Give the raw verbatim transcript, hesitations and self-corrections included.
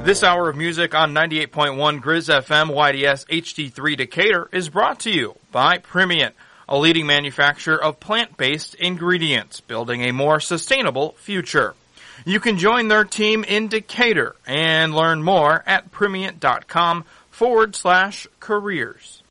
This hour of music on ninety-eight point one Grizz F M Y D S H D three Decatur is brought to you by Primient, a leading manufacturer of plant-based ingredients, building a more sustainable future. You can join their team in Decatur and learn more at primient.com forward slash careers.